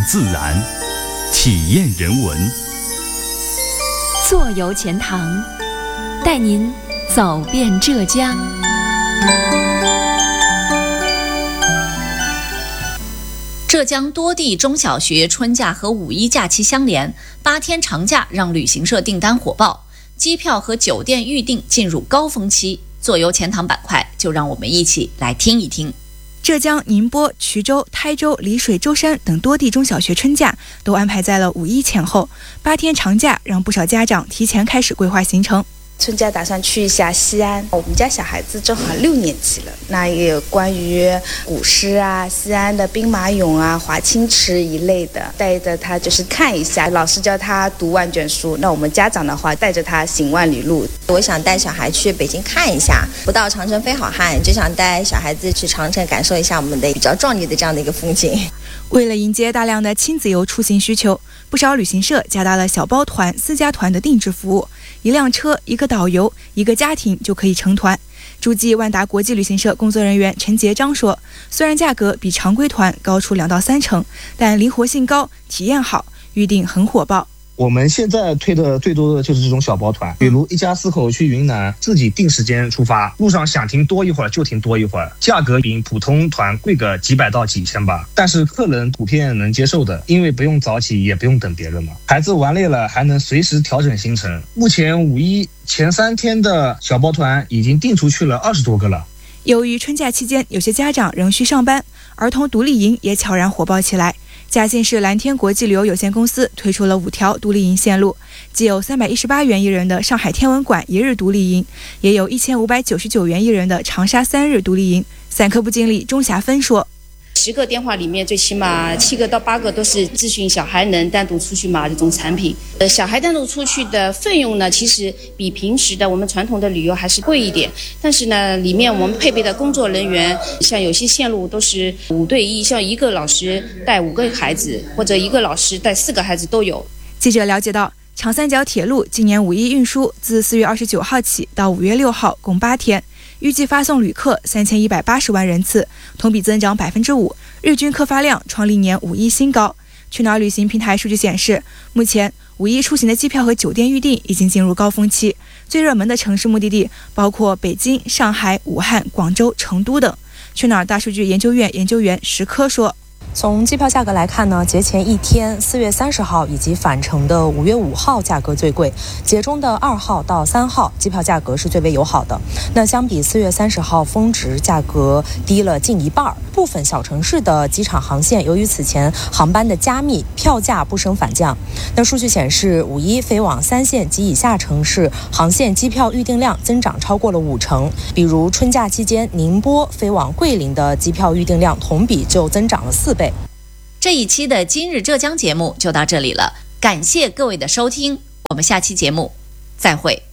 自然，体验人文。 坐游钱塘，带您走遍浙江。 浙江多地中小学春假和五一假期相连，8天长假让旅行社订单火爆，机票和酒店预订进入高峰期。坐游钱塘板块，就让我们一起来听一听。 浙江宁波、衢州、台州、丽水、舟山等多地中小学春假都安排在了五一前后，8天长假让不少家长提前开始规划行程。 春假打算去一下西安，我们家小孩子正好6年级了，那也有关于古诗啊、西安的兵马俑啊、华清池一类的，带着他就是看一下，老师教他读万卷书，那我们家长的话带着他行万里路。 我想带小孩去北京看一下，不到长城非好汉，就想带小孩子去长城感受一下我们的比较壮丽的这样的一个风景。 为了迎接大量的亲子游出行需求，不少旅行社加大了小包团、私家团的定制服务，1辆车、1个导游、1个家庭就可以成团。诸暨万达国际旅行社工作人员陈杰章说，虽然价格比常规团高出2到3成，但灵活性高，体验好，预订很火爆。 我们现在推的最多的就是这种小包团，比如一家4口去云南，自己定时间出发，路上想停多一会儿就停多一会儿，价格比普通团贵个几百到几千吧，但是客人普遍能接受的，因为不用早起也不用等别人嘛，孩子玩累了还能随时调整行程。目前五一前3天的小包团已经订出去了20多个了。 由于春假期间有些家长仍需上班，儿童独立营也悄然火爆起来。嘉兴市蓝天国际旅游有限公司推出了5条独立营线路，既有318元一人的上海天文馆1日独立营，也有1599元一人的长沙3日独立营。散客部经理钟霞芬说 ，10个电话里面最起码7个到8个都是咨询小孩能单独出去吗这种产品。小孩单独出去的费用呢，其实比平时的我们传统的旅游还是贵一点，但是呢，里面我们配备的工作人员，像有些线路都是5对1，像1个老师带5个孩子，或者1个老师带4个孩子都有。 记者了解到，长三角铁路今年五一运输自4月29号起到5月6号共8天，预计发送旅客3180万人次，同比增长5%，日均客发量创历年五一新高。去哪儿旅行平台数据显示，目前五一出行的机票和酒店预订已经进入高峰期，最热门的城市目的地包括北京、上海、武汉、广州、成都等。去哪儿大数据研究院研究员石科说， 从机票价格来看呢，节前1天4月30号以及返程的5月5号价格最贵，节中的2号到3号机票价格是最为友好的。那相比4月30号峰值价格低了近1半。部分小城市的机场航线由于此前航班的加密，票价不升反降。那数据显示，五一飞往3线及以下城市航线机票预订量增长超过了5成，比如春假期间宁波飞往桂林的机票预订量同比就增长了4倍。 这一期的今日浙江节目就到这里了，感谢各位的收听，我们下期节目再会。